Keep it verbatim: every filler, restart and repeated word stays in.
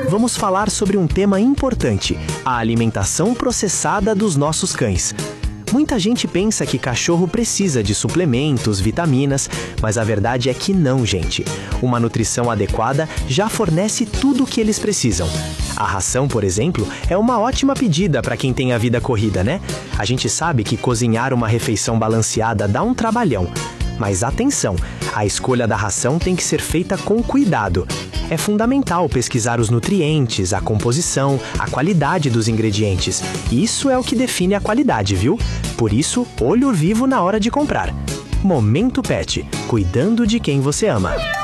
vamos falar sobre um tema importante: a alimentação processada dos nossos cães. Muita gente pensa que cachorro precisa de suplementos, vitaminas, mas a verdade é que não, gente. Uma nutrição adequada já fornece tudo o que eles precisam. A ração, por exemplo, é uma ótima pedida para quem tem a vida corrida, né? A gente sabe que cozinhar uma refeição balanceada dá um trabalhão. Mas atenção, a escolha da ração tem que ser feita com cuidado. É fundamental pesquisar os nutrientes, a composição, a qualidade dos ingredientes. Isso é o que define a qualidade, viu? Por isso, olho vivo na hora de comprar. Momento Pet, cuidando de quem você ama.